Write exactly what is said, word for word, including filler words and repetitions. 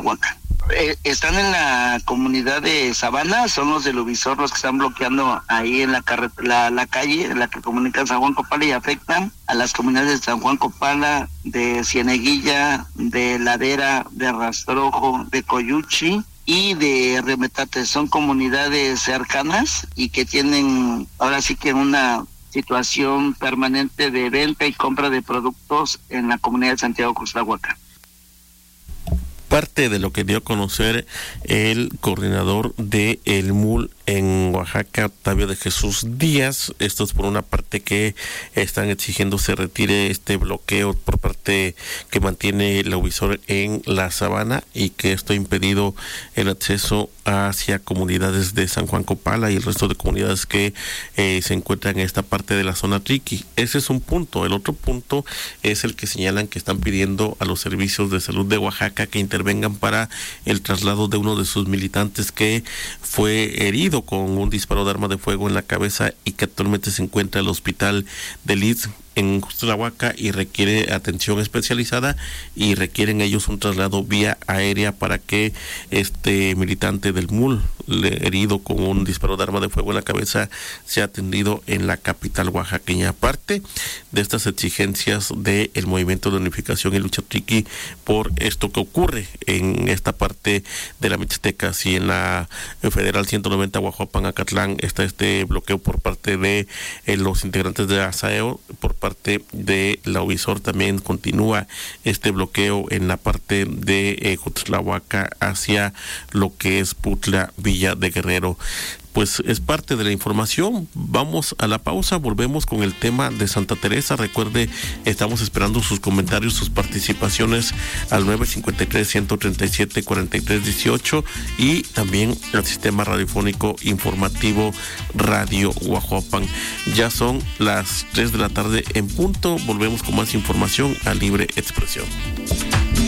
Cuxtlahuaca. Eh, están en la comunidad de Sabana, son los del Uvisor los que están bloqueando ahí en la, carre- la, la calle en la que comunica San Juan Copala y afectan a las comunidades de San Juan Copala, de Cieneguilla, de Ladera, de Rastrojo, de Coyuchi y de Remetate. Son comunidades cercanas y que tienen ahora sí que una situación permanente de venta y compra de productos en la comunidad de Santiago Cuxtlahuaca. Parte de lo que dio a conocer el coordinador de el M U L en Oaxaca, Octavio de Jesús Díaz. Esto es por una parte que están exigiendo se retire este bloqueo por parte que mantiene la Uvisor en la Sabana y que esto ha impedido el acceso hacia comunidades de San Juan Copala y el resto de comunidades que eh, se encuentran en esta parte de la zona triqui. Ese es un punto. El otro punto es el que señalan que están pidiendo a los servicios de salud de Oaxaca que intervengan para el traslado de uno de sus militantes que fue herido con un disparo de arma de fuego en la cabeza y que actualmente se encuentra en el hospital de Liz en Cuxtlahuaca y requiere atención especializada y requieren ellos un traslado vía aérea para que este militante del M U L le, herido con un disparo de arma de fuego en la cabeza sea atendido en la capital oaxaqueña. Aparte de estas exigencias del Movimiento de Unificación y Lucha Triqui por esto que ocurre en esta parte de la Mixteca, si en la Federal ciento noventa Guajuapan Acatlán está este bloqueo por parte de eh, los integrantes de ASAEO, por parte parte de la Uvisor también continúa este bloqueo en la parte de eh, Cuxtlahuaca hacia lo que es Putla, Villa de Guerrero. Pues es parte de la información. Vamos a la pausa, volvemos con el tema de Santa Teresa. Recuerde, estamos esperando sus comentarios, sus participaciones al nueve cinco tres, uno tres siete, cuatro tres uno ocho y también el sistema radiofónico informativo Radio Guajuapan. Ya son las tres de la tarde en punto. Volvemos con más información a Libre Expresión.